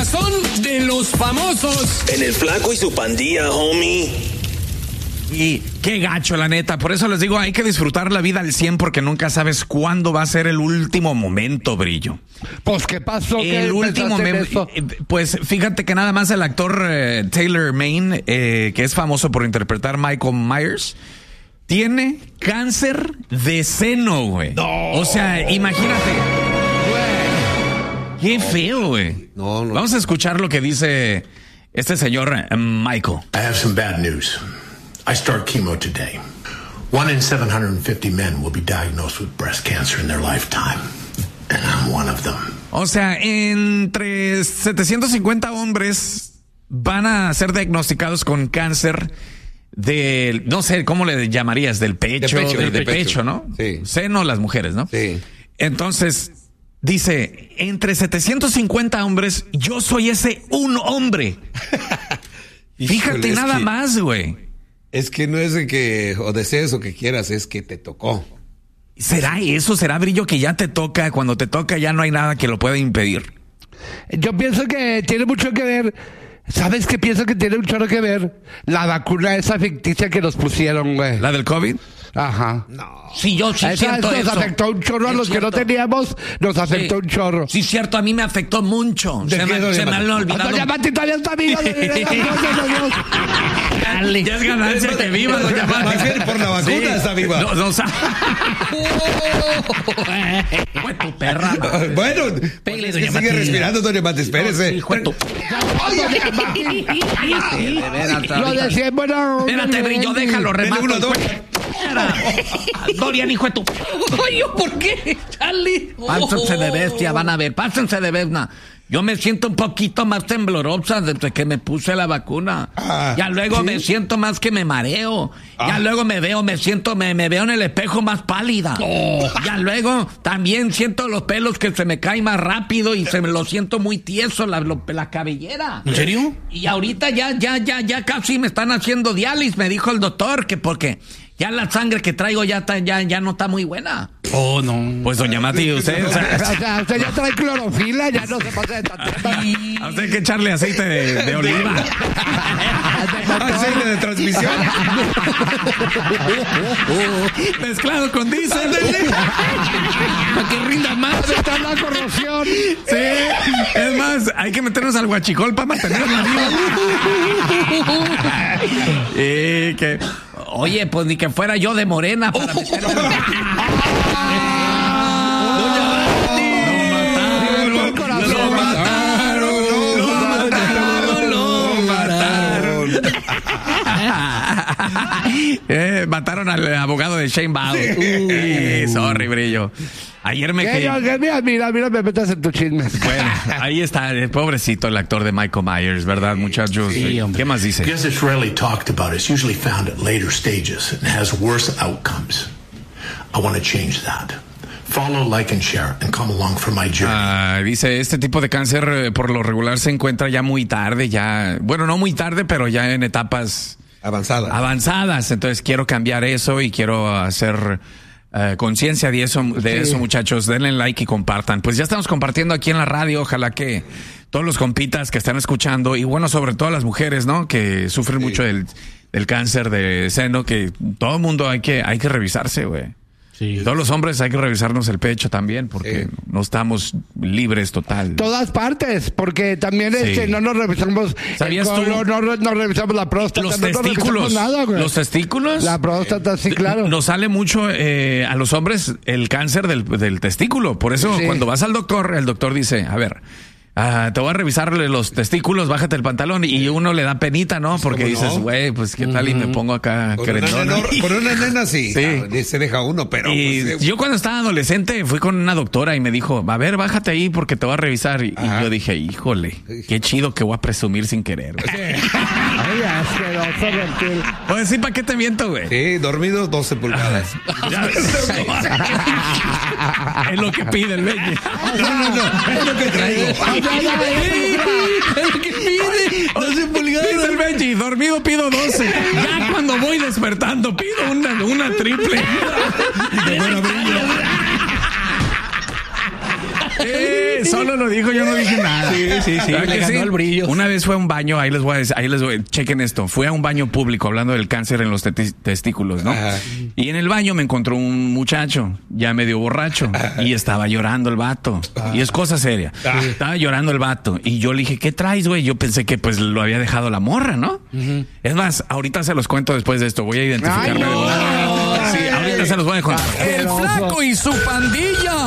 corazón de los famosos. En el Flaco y su pandilla, homie. Y qué gacho, la neta. Por eso les digo, hay que disfrutar la vida al 100 porque nunca sabes cuándo va a ser el último momento, Brillo. Pues, ¿qué pasó? El último momento. Pues fíjate que nada más el actor Taylor Maine, que es famoso por interpretar Michael Myers, tiene cáncer de seno, güey. No. O sea, imagínate. Qué feo, güey. No. Vamos a escuchar lo que dice este señor Michael. I have some bad news. I start chemo today. 1 in 750 men will be diagnosed with breast cancer in their lifetime. And I'm one of them. O sea, entre 750 hombres van a ser diagnosticados con cáncer del, no sé, ¿cómo le llamarías? Del pecho, del pecho, ¿no? Sí. Seno, las mujeres, ¿no? Sí. Entonces, dice, entre 750 hombres, yo soy ese un hombre. Fíjate, Híjole, nada más, güey. Es que no es de que o desees o que quieras, es que te tocó. ¿Será eso? ¿Será, Brillo, que ya te toca? Cuando te toca ya no hay nada que lo pueda impedir. Yo pienso que tiene mucho que ver. ¿Sabes qué pienso que tiene un chorro que ver? La vacuna esa ficticia que nos pusieron, güey. ¿La del COVID? Ajá. No. Sí, yo sí siento nos eso. afectó un chorro a los que no teníamos, nos afectó un chorro. Sí, cierto, a mí me afectó mucho. Se me han olvidado. Doña Mati todavía está viva. Dale. Ya es ganancia que viva, doña Mati. Más bien por la vacuna está viva. Fue tu perra. Bueno, Pégale, es doña que Mati. sigue respirando, doña Mati, espérese. Hijo de tu... Lo decía en buena onda. Espérate, Brillo, déjalo, remato. Uno, dos. Dorian, hijo de tu... Ay, ¿por qué? Charlie. Pásense de bestia, van a ver. Pásense de bestia. Yo me siento un poquito más temblorosa desde que me puse la vacuna. Ya luego ¿sí? me siento más que me mareo. Ya luego me veo en el espejo más pálida. Ya luego también siento los pelos que se me caen más rápido y lo siento muy tieso la cabellera. ¿En serio? Y ahorita ya casi me están haciendo diálisis, me dijo el doctor, que porque ya la sangre que traigo ya no está muy buena. Oh, no. Pues doña Mati, usted... O sea, usted ya trae clorofila, ya no se pasa de tanta. A usted hay que echarle aceite de oliva. Aceite de transmisión. Mezclado con diésel. Para que rinda más. Está la corrosión. Sí. Es más, hay que meternos al huachicol para mantenerla viva. Oye, pues ni que fuera yo de morena para meterme. Mataron al abogado de Shane Bauer. Sorry, Brillo. Ayer me quedé... Mira, me metas en tu chisme. Bueno, ahí está, el pobrecito, el actor de Michael Myers, ¿verdad, muchachos? Sí, hombre. ¿Qué más dice? Because it's rarely talked about, it's usually found at later stages and has worse outcomes. I want to change that. Follow, like, and share, and come along for my journey. Dice, este tipo de cáncer por lo regular se encuentra ya muy tarde, bueno, no muy tarde, pero ya en etapas avanzadas. Entonces quiero cambiar eso y quiero hacer conciencia de eso, muchachos. Denle like y compartan. Pues ya estamos compartiendo aquí en la radio. Ojalá que todos los compitas que están escuchando, y bueno, sobre todo las mujeres, ¿no? Que sufren mucho del cáncer de seno, que todo el mundo hay que revisarse, güey. Sí. Todos los hombres hay que revisarnos el pecho también, porque no estamos libres total. Todas partes, porque también no nos revisamos ¿Sabías el colon, no revisamos la próstata, Los no testículos. revisamos nada, güey. Los testículos. La próstata, sí, claro. Nos sale mucho a los hombres el cáncer del testículo. Por eso cuando vas al doctor, el doctor dice, a ver, te voy a revisarle los testículos, bájate el pantalón, y uno le da penita, ¿no? Porque dices, güey, pues qué tal y me pongo acá querendona. Con una nena sí. Se deja uno, pero... Y pues, yo cuando estaba adolescente fui con una doctora y me dijo, a ver, bájate ahí porque te voy a revisar. Y yo dije, híjole, qué chido que voy a presumir sin querer. Ay, asqueroso, reptil. Pues sí, ¿para qué te miento, güey? Sí, dormido 12 pulgadas. Es lo que pide el Benji. No, es lo que traigo. Es lo que pide 12 pulgadas. Dice el Benji, dormido pido 12. Ya cuando voy despertando pido una triple. Solo lo dijo, yo no dije nada. Sí, le ganó el brillo. Una vez fue a un baño, ahí les voy a decir, chequen esto. Fui a un baño público hablando del cáncer en los testículos, ¿no? Ajá. Y en el baño me encontró un muchacho, ya medio borracho, y estaba llorando el vato. Y es cosa seria. Estaba llorando el vato. Y yo le dije, ¿qué traes, güey? Yo pensé que pues lo había dejado la morra, ¿no? Es más, ahorita se los cuento después de esto. Voy a identificarme. Sí, ahorita se los voy a contar. El Flaco y su pandilla.